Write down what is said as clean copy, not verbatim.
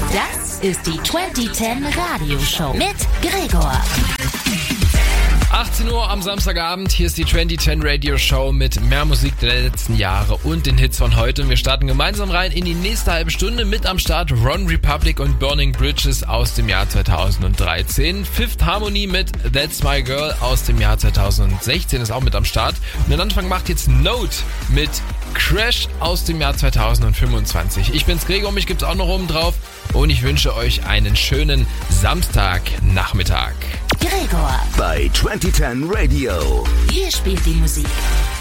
Das ist die 2010 Radioshow mit Gregor. 18 Uhr am Samstagabend, hier ist die 2010 Radio Show mit mehr Musik der letzten Jahre und den Hits von heute. Und wir starten gemeinsam rein in die nächste halbe Stunde. Mit am Start Ron Republic und Burning Bridges aus dem Jahr 2013. Fifth Harmony mit That's My Girl aus dem Jahr 2016 ist auch mit am Start. Und den Anfang macht jetzt Note mit Crash aus dem Jahr 2025. Ich bin's Gregor, mich gibt's auch noch oben drauf und ich wünsche euch einen schönen Samstagnachmittag. Gregor, Bei 2010 Radio. hier spielt die Musik.